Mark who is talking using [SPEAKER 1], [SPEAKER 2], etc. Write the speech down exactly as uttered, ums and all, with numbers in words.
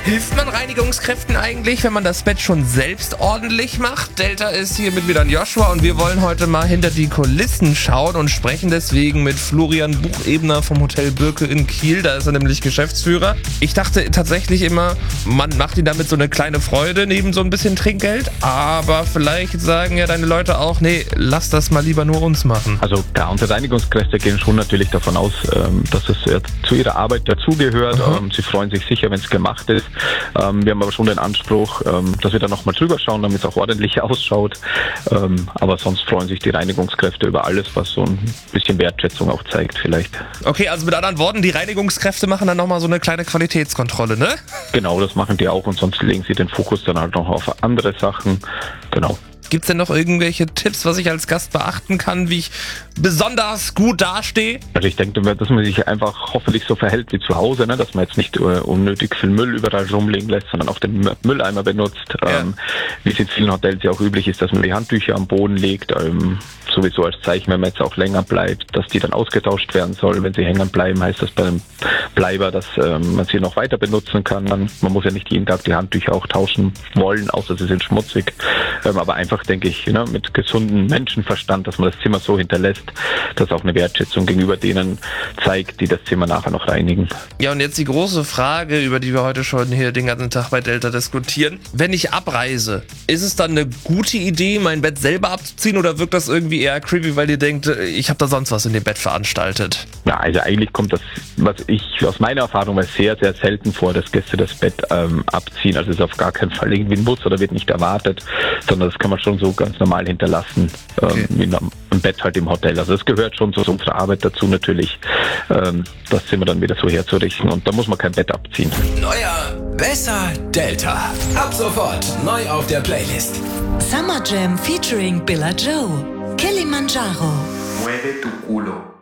[SPEAKER 1] Hilft man Reinigungskräften eigentlich, wenn man das Bett schon selbst ordentlich macht? Delta ist hier mit wieder Joshua und wir wollen heute mal hinter die Kulissen schauen und sprechen deswegen mit Florian Buchebner vom Hotel Birke in Kiel. Da ist er nämlich Geschäftsführer. Ich dachte tatsächlich immer, man macht ihm damit so eine kleine Freude neben so ein bisschen Trinkgeld. Aber vielleicht sagen ja deine Leute auch, nee, lass das mal lieber nur uns machen.
[SPEAKER 2] Also ja, unsere Reinigungskräfte gehen schon natürlich davon aus, dass es zu ihrer Arbeit dazugehört. Mhm. Sie freuen sich sicher, wenn es gemacht ist. Ähm, wir haben aber schon den Anspruch, ähm, dass wir da nochmal drüber schauen, damit es auch ordentlich ausschaut. Ähm, aber sonst freuen sich die Reinigungskräfte über alles, was so ein bisschen Wertschätzung auch zeigt vielleicht.
[SPEAKER 1] Okay, also mit anderen Worten, die Reinigungskräfte machen dann nochmal so eine kleine Qualitätskontrolle, ne?
[SPEAKER 2] Genau, das machen die auch und sonst legen sie den Fokus dann halt noch auf andere Sachen. Genau.
[SPEAKER 1] Gibt es denn noch irgendwelche Tipps, was ich als Gast beachten kann, wie ich besonders gut dastehe?
[SPEAKER 2] Also ich denke, dass man sich einfach hoffentlich so verhält wie zu Hause, ne? Dass man jetzt nicht uh, unnötig viel Müll überall rumliegen lässt, sondern auch den Mülleimer benutzt. Ja. Ähm, wie es in vielen Hotels ja auch üblich ist, dass man die Handtücher am Boden legt, ähm, sowieso als Zeichen, wenn man jetzt auch länger bleibt, dass die dann ausgetauscht werden soll. Wenn sie hängen bleiben, heißt das bei einem Bleiber, dass ähm, man sie noch weiter benutzen kann. Man, man muss ja nicht jeden Tag die Handtücher auch tauschen wollen, außer sie sind schmutzig. Ähm, aber einfach, denke ich, ne, mit gesundem Menschenverstand, dass man das Zimmer so hinterlässt, dass auch eine Wertschätzung gegenüber denen zeigt, die das Zimmer nachher noch reinigen.
[SPEAKER 1] Ja, und jetzt die große Frage, über die wir heute schon hier den ganzen Tag bei Delta diskutieren. Wenn ich abreise, ist es dann eine gute Idee, mein Bett selber abzuziehen oder wirkt das irgendwie eher creepy, weil ihr denkt, ich habe da sonst was in dem Bett veranstaltet?
[SPEAKER 2] Ja, also eigentlich kommt das, was ich aus meiner Erfahrung weiß, sehr, sehr selten vor, dass Gäste das Bett ähm, abziehen. Also es ist auf gar keinen Fall irgendwie ein Muss oder wird nicht erwartet, sondern das kann man schon so ganz normal hinterlassen, okay. ähm, wie im Bett halt im Hotel. Also das gehört schon zu unserer Arbeit dazu natürlich, ähm, das Zimmer dann wieder so herzurichten und da muss man kein Bett abziehen.
[SPEAKER 3] Neuer, besser Delta. Ab sofort neu auf der Playlist.
[SPEAKER 4] Summer Jam featuring Billa Joe. Kilimanjaro.
[SPEAKER 5] Mueve tu culo.